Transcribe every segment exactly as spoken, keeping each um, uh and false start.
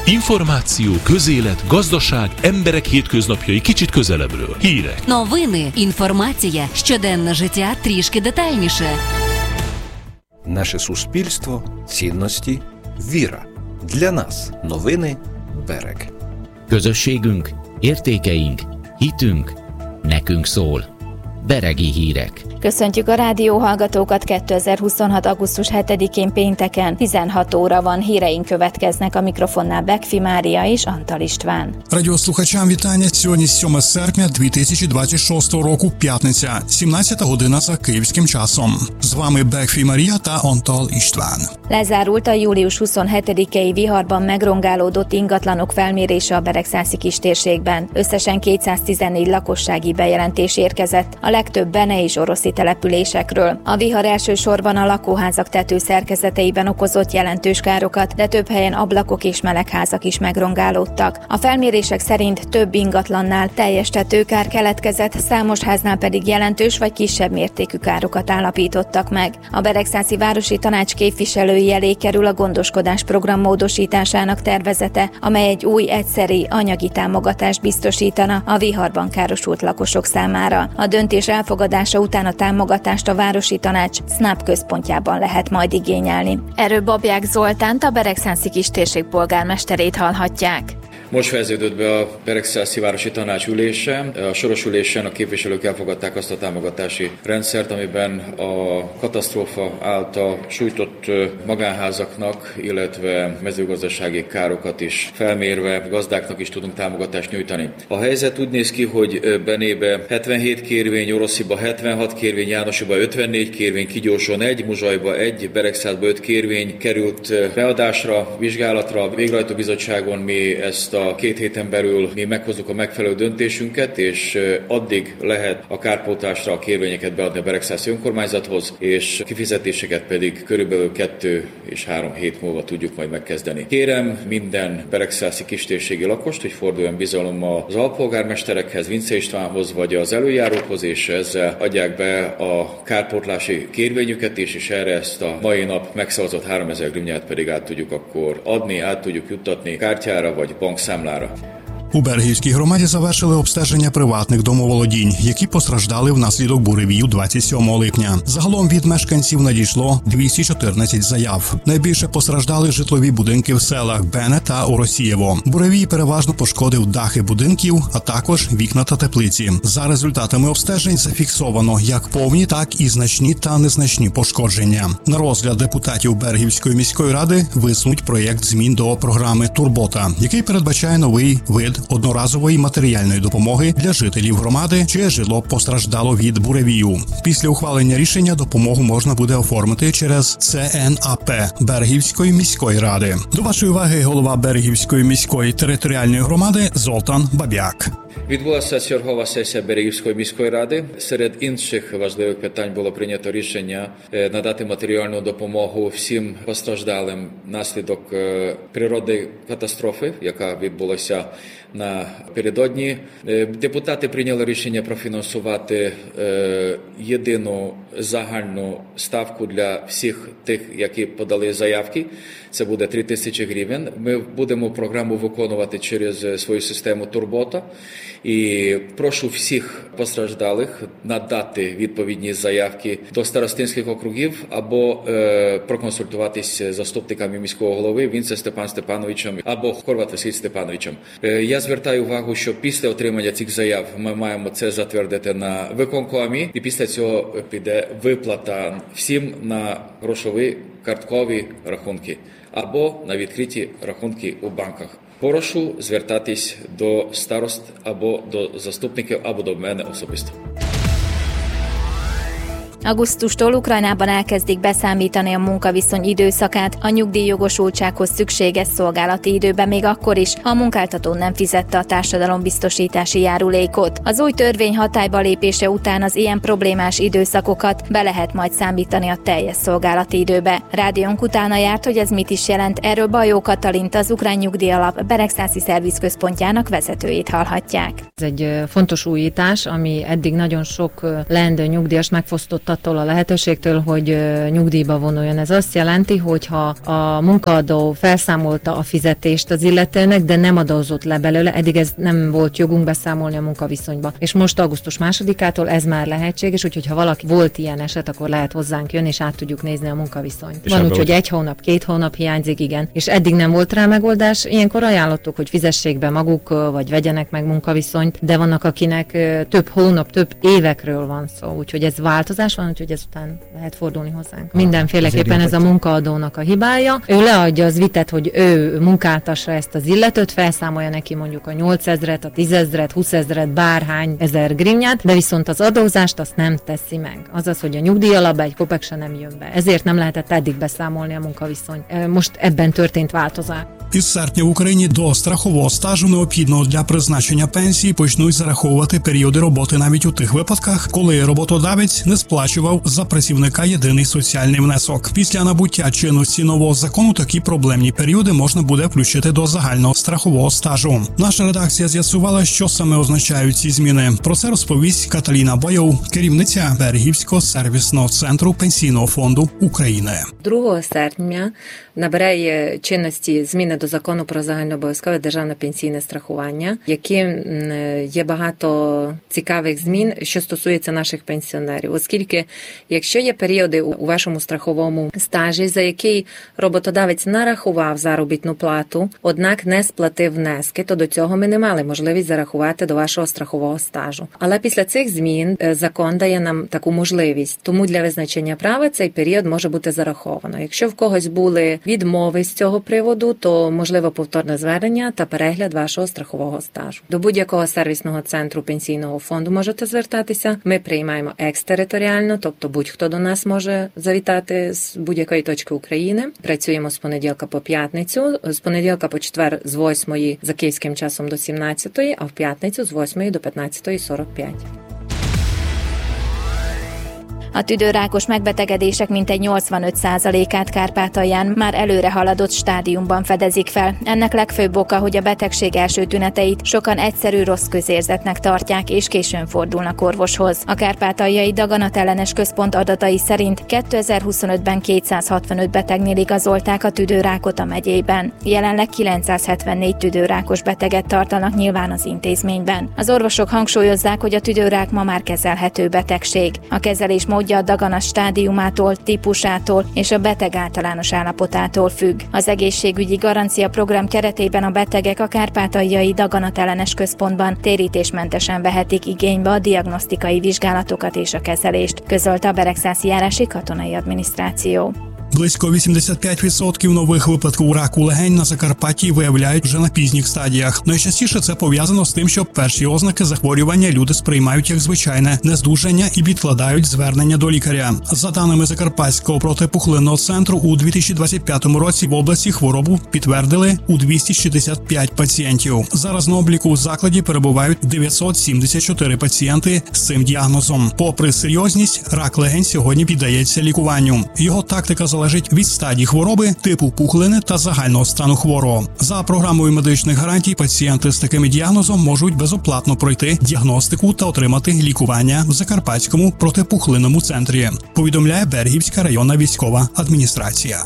Információ, közélet, gazdaság, emberek hétköznapjai kicsit közelebbről. Hírek. Новини, інформація, щоденне життя трішки детальніше. Наше суспільство, цінності, віра. Для нас новини Берег. Közösségünk, értékeink, hitünk, nekünk szól. Beregi hírek. Köszöntjük a rádióhallgatókat kétezer-huszonhat. augusztus hetedikén pénteken. tizenhat óra van, híreink következnek, a mikrofonnál Bekfi Mária és Antal István. Радіослухачам вітання. Сьогодні сьоме серпня дві тисячі двадцять шостого року, п'ятниця, сімнадцята година за київським часом. З вами Bekfi Mária та Antal István. Lezárult a július huszonhetedikei viharban megrongálódott ingatlanok felmérése a Beregszászi kistérségben. Összesen kétszáztizennégy lakossági bejelentés érkezett, a legtöbb bene és oroszi településekről. A vihar elsősorban a lakóházak tetőszerkezeteiben okozott jelentős károkat, de több helyen ablakok és melegházak is megrongálódtak. A felmérések szerint több ingatlannál teljes tetőkár keletkezett, számos háznál pedig jelentős vagy kisebb mértékű károkat állapítottak meg. A Beregszászi Városi Tanács képviselői elé kerül a gondoskodás program módosításának tervezete, amely egy új egyszeri anyagi támogatást biztosítana a viharban károsult lakosok számára. A döntés elfogadása után a támogatást a Városi Tanács SZNAP központjában lehet majd igényelni. Erről Babják Zoltánt, a Beregszászi kistérség polgármesterét hallhatják. Most fejeződött be a Beregszászi Városi Tanács ülése. A soros ülésen a képviselők elfogadták azt a támogatási rendszert, amiben a katasztrófa által sújtott magánházaknak, illetve mezőgazdasági károkat is felmérve gazdáknak is tudunk támogatást nyújtani. A helyzet úgy néz ki, hogy Benébe hetvenhét kérvény, Orosziba hetvenhat kérvény, Jánosiba ötvennégy kérvény, Kigyóson egy, Muzsajba egy, Beregszászba öt kérvény került beadásra, vizsgálatra. A végrehajtó bizottságon mi ezt a két héten belül mi meghozzuk a megfelelő döntésünket, és addig lehet a kárpótlásra a kérvényeket beadni a Beregszászi önkormányzathoz, és kifizetéseket pedig körülbelül kettő és három hét múlva tudjuk majd megkezdeni. Kérem minden beregszászi kistérségi lakost, hogy forduljon bizalommal az alpolgármesterekhez, Vince Istvánhoz vagy az előjárókhoz, és ezzel adják be a kárpótlási kérvényüket is, és erre ezt a mai nap megszavazott háromezer grivnyát pedig át tudjuk akkor adni, át tudjuk juttatni kártyára vagy bankszámlára. У Бергівській громаді завершили обстеження приватних домоволодінь, які постраждали внаслідок буревію двадцять сьомого липня. Загалом від мешканців надійшло двісті чотирнадцять заяв. Найбільше постраждали житлові будинки в селах Бене та Оросієво. Буревій переважно пошкодив дахи будинків, а також вікна та теплиці. За результатами обстежень зафіксовано як повні, так і значні та незначні пошкодження. На розгляд депутатів Бергівської міської ради висунуть проєкт змін до програми «Турбота», який передбачає новий вид одноразової матеріальної допомоги для жителів громади, чиє житло постраждало від буревію. Після ухвалення рішення допомогу можна буде оформити через Це Ен А Пе Бергівської міської ради. До вашої уваги голова Бергівської міської територіальної громади Золтан Бабяк. Відбулася чергова сесія Берегівської міської ради. Серед інших важливих питань було прийнято рішення надати матеріальну допомогу всім постраждалим внаслідок природної катастрофи, яка відбулася напередодні. Депутати прийняли рішення профінансувати єдину загальну ставку для всіх тих, які подали заявки. Це буде три тисячі гривень. Ми будемо програму виконувати через свою систему «Турбота». І прошу всіх постраждалих надати відповідні заявки до старостинських округів або е, проконсультуватися з заступниками міського голови Вінце Степан Степановичем або Хорват Василь Степановичем. Е, я звертаю увагу, що після отримання цих заяв ми маємо це затвердити на виконкомі, і після цього піде виплата всім на грошові карткові рахунки або на відкриті рахунки у банках. Прошу звертатись до старост або до заступників, або до мене особисто. Augusztustól Ukrajnában elkezdik beszámítani a munkaviszony időszakát a nyugdíjjogosultsághoz szükséges szolgálati időben, még akkor is, ha a munkáltató nem fizette a társadalombiztosítási járulékot. Az új törvény hatályba lépése után az ilyen problémás időszakokat be lehet majd számítani a teljes szolgálati időbe. Rádiónk utána járt, hogy ez mit is jelent, erről Bajó Katalint, az Ukrán Nyugdíjalap Beregszászi Szervizközpontjának vezetőjét hallhatják. Ez egy fontos újítás, ami eddig nagyon sok leendő nyugdíjas megfosztotta attól a lehetőségtől, hogy nyugdíjba vonuljon. Ez azt jelenti, hogy ha a munkaadó felszámolta a fizetést az illetőnek, de nem adózott le belőle, eddig ez nem volt jogunk beszámolni a munkaviszonyba. És most augusztus másodikától ez már lehetséges, úgyhogy ha valaki volt ilyen eset, akkor lehet hozzánk jönni, és át tudjuk nézni a munkaviszonyt. És van úgy, hogy egy hónap, két hónap hiányzik, igen, és eddig nem volt rá megoldás. Ilyenkor ajánlottuk, hogy fizessék be maguk, vagy vegyenek meg munkaviszonyt, de vannak, akinek több hónap, több évekről van szó, úgyhogy ez változás van, úgyhogy ezután lehet fordulni hozzánk. Mindenféleképpen ez a munkaadónak a hibája. Ő leadja az vitet, hogy ő munkáltassa ezt az illetőt, felszámolja neki mondjuk a nyolcezret, a tízezret, húszezret, bárhány ezer grinyát, de viszont az adózást azt nem teszi meg. Azaz, hogy a nyugdíjalapba egy kopek se nem jön be. Ezért nem lehetett eddig beszámolni a munkaviszony. Most ebben történt változás. Із серпня в Україні до страхового стажу, необхідного для призначення пенсії, почнуть зараховувати періоди роботи навіть у тих випадках, коли роботодавець не сплачував за працівника єдиний соціальний внесок. Після набуття чинності нового закону такі проблемні періоди можна буде включити до загального страхового стажу. Наша редакція з'ясувала, що саме означають ці зміни. Про це розповість Каталіна Бойов, керівниця Берегівського сервісного центру Пенсійного фонду України. другого серпня набирає чинності зміни до закону про загальнообов'язкове державне пенсійне страхування, які є багато цікавих змін, що стосується наших пенсіонерів. Оскільки, якщо є періоди у вашому страховому стажі, за який роботодавець нарахував заробітну плату, однак не сплатив внески, то до цього ми не мали можливість зарахувати до вашого страхового стажу. Але після цих змін закон дає нам таку можливість. Тому для визначення права цей період може бути зараховано. Якщо в когось були відмови з цього приводу, то можливо повторне звернення та перегляд вашого страхового стажу. До будь-якого сервісного центру пенсійного фонду можете звертатися. Ми приймаємо екстериторіально, тобто будь-хто до нас може завітати з будь-якої точки України. Працюємо з понеділка по п'ятницю, з понеділка по четвер з восьмої за київським часом до сімнадцятої, а в п'ятницю з восьмої до п'ятнадцятої сорок п'ять. A tüdőrákos megbetegedések mintegy nyolcvanöt százalékát Kárpátalján már előre haladott stádiumban fedezik fel. Ennek legfőbb oka, hogy a betegség első tüneteit sokan egyszerű rossz közérzetnek tartják és későn fordulnak orvoshoz. A Kárpátaljai Daganatellenes Központ adatai szerint kétezer-huszonötben kétszázhatvanöt betegnél igazolták a tüdőrákot a megyében. Jelenleg kilencszázhetvennégy tüdőrákos beteget tartanak nyilván az intézményben. Az orvosok hangsúlyozzák, hogy a tüdőrák ma már kezelhető betegség. A kezelés módja a dagana stádiumától, típusától és a beteg általános állapotától függ. Az egészségügyi garancia program keretében a betegek a Kárpátaljai Daganatellenes Központban térítésmentesen vehetik igénybe a diagnosztikai vizsgálatokat és a kezelést, közölte a Beregszászi járási katonai adminisztráció. Близько вісімдесят п'ять відсотків нових випадків раку легень на Закарпатті виявляють вже на пізніх стадіях. Найчастіше це пов'язано з тим, що перші ознаки захворювання люди сприймають як звичайне нездужання і відкладають звернення до лікаря. За даними Закарпатського протипухлинного центру, у дві тисячі двадцять п'ятому році в області хворобу підтвердили у двісті шістдесят п'ять пацієнтів. Зараз на обліку у закладі перебувають дев'ятсот сімдесят чотири пацієнти з цим діагнозом. Попри серйозність, рак легень сьогодні піддається лікуванню. Його тактика залежить від стадії хвороби, типу пухлини та загального стану хворого. За програмою медичних гарантій пацієнти з таким діагнозом можуть безоплатно пройти діагностику та отримати лікування в Закарпатському протипухлинному центрі, повідомляє Берегівська районна військова адміністрація.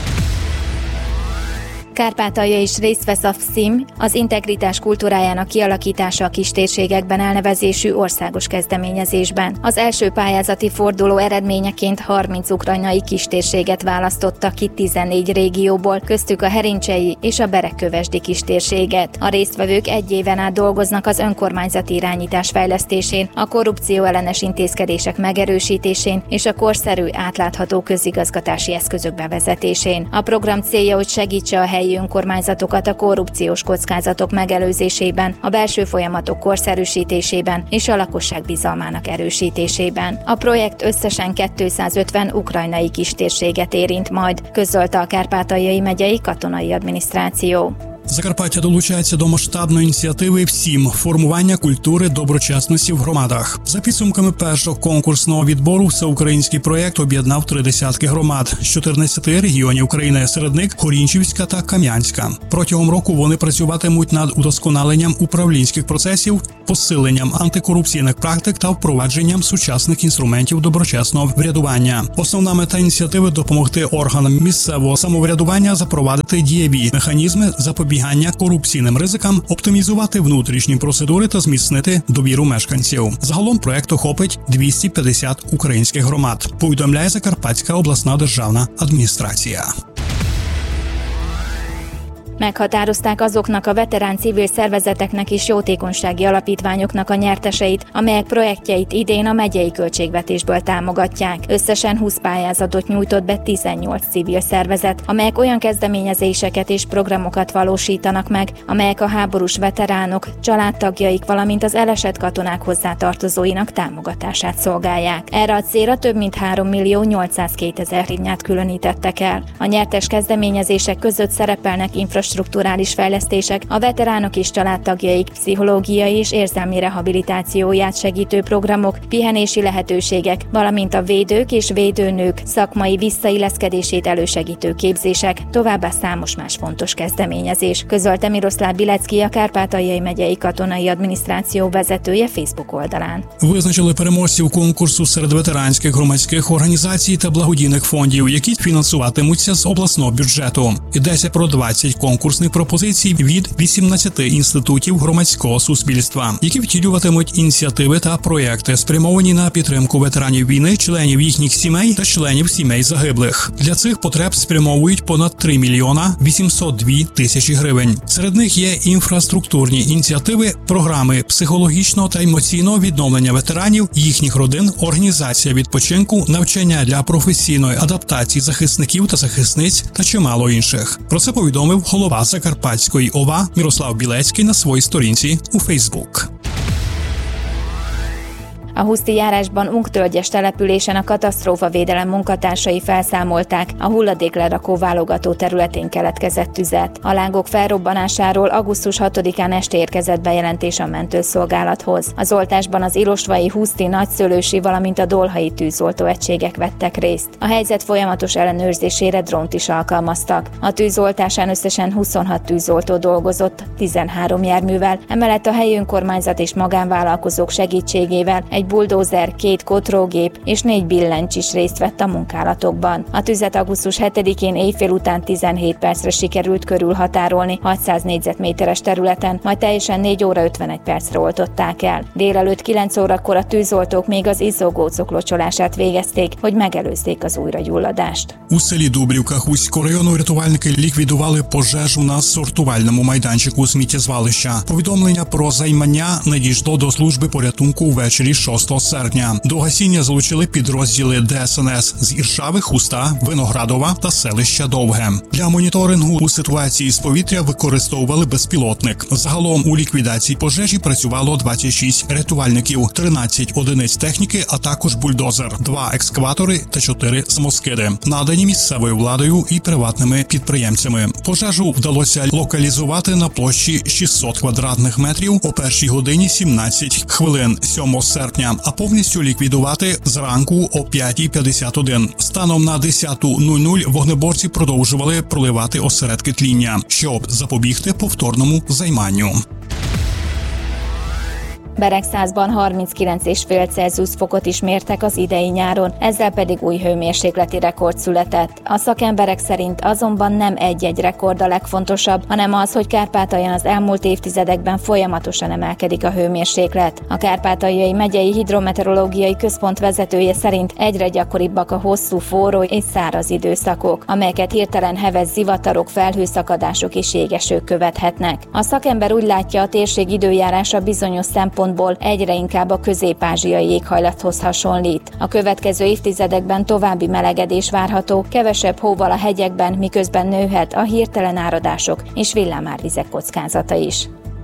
Kárpátalja is részt vesz a ef cé i em, az integritás kultúrájának kialakítása a kistérségekben elnevezésű országos kezdeményezésben. Az első pályázati forduló eredményeként harminc ukrajnai kistérséget választottak ki tizennégy régióból, köztük a Herincsei és a Beregkövesdi kistérséget. A résztvevők egy éven át dolgoznak az önkormányzati irányítás fejlesztésén, a korrupció ellenes intézkedések megerősítésén és a korszerű, átlátható közigazgatási eszközök bevezetésén. A program célja, hogy segítse a helyi önkormányzatokat a korrupciós kockázatok megelőzésében, a belső folyamatok korszerűsítésében és a lakosság bizalmának erősítésében. A projekt összesen kétszázötven ukrajnai kistérséget érint majd, közölte a Kárpátaljai megyei katonai adminisztráció. Закарпаття долучається до масштабної ініціативи «Всім» – формування культури доброчесності в громадах. За підсумками першого конкурсного відбору всеукраїнський проєкт об'єднав три десятки громад з чотирнадцяти регіонів країни, серед них Горінчівська та Кам'янська. Протягом року вони працюватимуть над удосконаленням управлінських процесів, посиленням антикорупційних практик та впровадженням сучасних інструментів доброчесного врядування. Основна мета ініціативи – допомогти органам місцевого самоврядування запровадити дієві механізми запобігання корупційним ризикам, оптимізувати внутрішні процедури та зміцнити довіру мешканців. Загалом проект охопить двісті п'ятдесят українських громад, повідомляє Закарпатська обласна державна адміністрація. Meghatározták azoknak a veterán civil szervezeteknek és jótékonysági alapítványoknak a nyerteseit, amelyek projektjeit idén a megyei költségvetésből támogatják. Összesen húsz pályázatot nyújtott be tizennyolc civil szervezet, amelyek olyan kezdeményezéseket és programokat valósítanak meg, amelyek a háborús veteránok, családtagjaik, valamint az elesett katonák hozzátartozóinak támogatását szolgálják. Erre a célra több mint három millió nyolcszázkétezer hrivnyát különítettek el. A nyertes kezdeményezések között szerepelnek infrastruktúrák, strukturális fejlesztések, a veteránok és családtagjaik pszichológiai és érzelmi rehabilitációját segítő programok, pihenési lehetőségek, valamint a védők és védőnők szakmai visszailleszkedését elősegítő képzések, továbbá számos más fontos kezdeményezés, közölte Miroslav Bilecki, a Kárpátaljai megyei katonai adminisztráció vezetője Facebook oldalán. Визначили переможців конкурсу серед ветеранських громадських організацій та благодійних фондів, які фінансуватимуться з обласного бюджету. Йдеться про двадцять конкурсів. конкурсних пропозицій від вісімнадцяти інститутів громадського суспільства, які втілюватимуть ініціативи та проєкти, спрямовані на підтримку ветеранів війни, членів їхніх сімей та членів сімей загиблих. Для цих потреб спрямовують понад три мільйона вісімсот дві тисячі гривень. Серед них є інфраструктурні ініціативи, програми психологічного та емоційного відновлення ветеранів, їхніх родин, організація відпочинку, навчання для професійної адаптації захисників та захисниць та чимало інших. Про це повідомив голова Закарпатської ОВА Мирослав Білецький на своїй сторінці у Фейсбук. A Huszti járásban Ungtölgyes településen a katasztrófavédelem munkatársai felszámolták a hulladéklerakó válogató területén keletkezett tüzet. A lángok felrobbanásáról augusztus hatodikán este érkezett bejelentés a mentőszolgálathoz. Az oltásban az ilosvai, huszti, nagyszőlősi, valamint a dolhai tűzoltó egységek vettek részt. A helyzet folyamatos ellenőrzésére drónt is alkalmaztak. A tűzoltásán összesen huszonhat tűzoltó dolgozott, tizenhárom járművel, emellett a helyi önkormányzat és magánvállalkozók segítségével egy buldózer, két kotrógép és négy billencs is részt vett a munkálatokban. A tüzet augusztus hetedikén éjfél után tizenhét percre sikerült körülhatárolni hatszáz négyzetméteres területen, majd teljesen négy óra ötvenegy percre oltották el. Délelőtt kilenc órakor a tűzoltók még az izzógócok locsolását végezték, hogy megelőzzék az újragyulladást. У селі Дубрівка Хуського району рятувальники ліквідували пожежу на сортувальному майданчику сміттєзвалища. Повідомлення про займання надійшло до служби порятунку ввечері шостого серпня. До гасіння залучили підрозділи Де Ес Ен Ес з Іршави, Хуста, Виноградова та селища Довге. Для моніторингу у ситуації з повітря використовували безпілотник. Загалом у ліквідації пожежі працювало двадцять шість рятувальників, тринадцять одиниць техніки, а також бульдозер, два екскаватори та чотири самоскиди, надані місцевою владою і приватними підприємцями. Пожежу вдалося локалізувати на площі шістсот квадратних метрів о першій годині сімнадцять хвилин сьомого серпня, а повністю ліквідувати зранку о п'ятій п'ятдесят один. Станом на десяту нуль нуль вогнеборці продовжували проливати осередки tlіння, щоб запобігти повторному займанню. Beregszázban harminckilenc egész öt Celsius fokot is mértek az idei nyáron, ezzel pedig új hőmérsékleti rekord született. A szakemberek szerint azonban nem egy-egy rekord a legfontosabb, hanem az, hogy Kárpátalján az elmúlt évtizedekben folyamatosan emelkedik a hőmérséklet. A Kárpátaljai megyei hidrometeorológiai központ vezetője szerint egyre gyakoribbak a hosszú, forró és száraz időszakok, amelyeket hirtelen heves zivatarok, felhőszakadások és jégesők követhetnek. A szakember úgy látja, a térség időjárása bizonyos szempontból egyre inkább a közép-ázsiai éghajlathoz hasonlít. A következő évtizedekben további melegedés várható, kevesebb hóval a hegyekben, miközben nőhet a hirtelen áradások és villámárvizek kockázata is.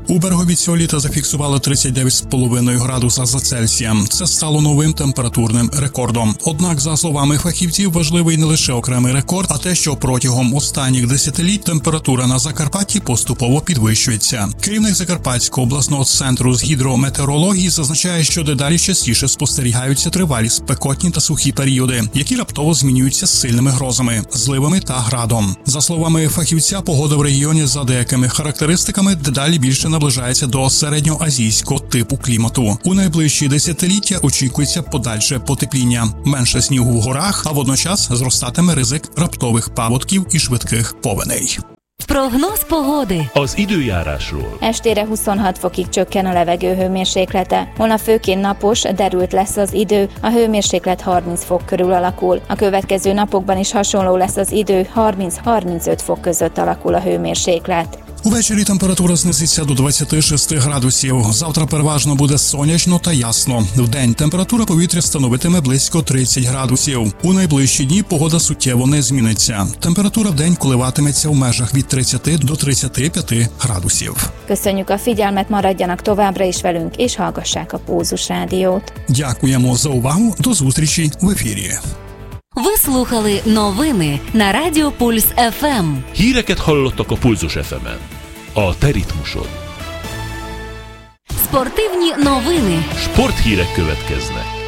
У Берегові цього літа зафіксували тридцять дев'ять цілих п'ять десятих градуса за Цельсієм. Це стало новим температурним рекордом. Однак, за словами фахівців, важливий не лише окремий рекорд, а те, що протягом останніх десятиліть температура на Закарпатті поступово підвищується. Керівник Закарпатського обласного центру з гідрометеорології зазначає, що дедалі частіше спостерігаються тривалі спекотні та сухі періоди, які раптово змінюються з сильними грозами, зливами та градом. За словами фахівця, погода в регіоні за деякими характеристиками дедалі більше наближається до середньоазійського типу клімату. У найближчі десятиліття очікується подальше потепління, менше снігу в горах, а водночас зростатиме ризик раптових паводків і швидких повеней. Прогноz pogody. Az időjárásról. Estére huszonhat fokig csökken a levegő hőmérséklete. Holnap főként napos, derült lesz az idő, a hőmérséklet harminc fok körül alakul. A következő napokban is hasonló lesz az idő, harminc-harmincöt fok között alakul a hőmérséklet. Увечері температура знизиться до двадцяти шести градусів. Завтра переважно буде сонячно та ясно. Вдень температура повітря становитиме близько тридцять градусів. У найближчі дні погода суттєво не зміниться. Температура вдень коливатиметься в межах від тридцяти до тридцяти п'яти градусів. Köszönjük a figyelmet, maradjanak továbbra is velünk, és hallgassák a Pózus Rádiót. Дякуємо за увагу. До зустрічі в ефірі. Ви слухали новини на Радіо Пульс еф ем. Híreket hallottak a Pulzus еф емен. A te ritmusod. Спортивні новини. Sporthírek következnek.